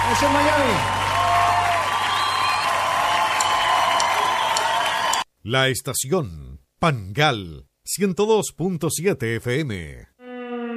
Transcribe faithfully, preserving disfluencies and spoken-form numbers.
Eso es Miami. La estación Pangal ciento dos punto siete F M.